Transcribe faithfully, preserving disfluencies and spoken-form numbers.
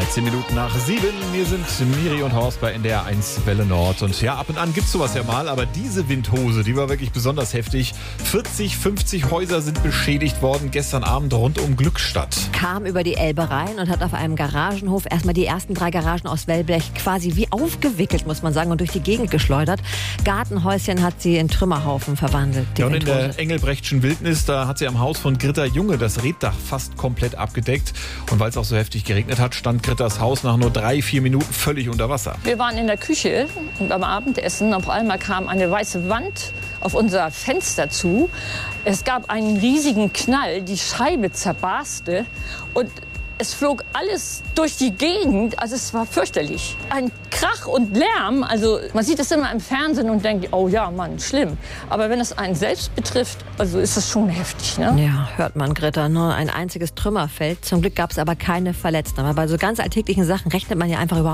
dreizehn Minuten nach sieben. Hier sind Miri und Horst bei N D R eins Welle Nord. Und ja, ab und an gibt's sowas ja mal, aber diese Windhose, die war wirklich besonders heftig. vierzig, fünfzig Häuser sind beschädigt worden gestern Abend rund um Glückstadt. Kam über die Elbe rein und hat auf einem Garagenhof erstmal die ersten drei Garagen aus Wellblech quasi wie aufgewickelt, muss man sagen, und durch die Gegend geschleudert. Gartenhäuschen hat sie in Trümmerhaufen verwandelt. Ja, und in der Engelbrechtschen Wildnis, da hat sie am Haus von Gritta Junge das Reetdach fast komplett abgedeckt. Und weil es auch so heftig geregnet hat, stand Grittas Haus nach nur drei, vier Minuten völlig unter Wasser. Wir waren in der Küche und beim Abendessen. Auf einmal kam eine weiße Wand auf unser Fenster zu. Es gab einen riesigen Knall, die Scheibe zerbarste und es flog alles durch die Gegend, also es war fürchterlich. Ein Krach und Lärm, also man sieht es immer im Fernsehen und denkt, oh ja, Mann, schlimm. Aber wenn es einen selbst betrifft, also ist es schon heftig, ne? Ja, hört man, Gritta, nur ein einziges Trümmerfeld. Zum Glück gab es aber keine Verletzten. Aber bei so ganz alltäglichen Sachen rechnet man ja einfach überhaupt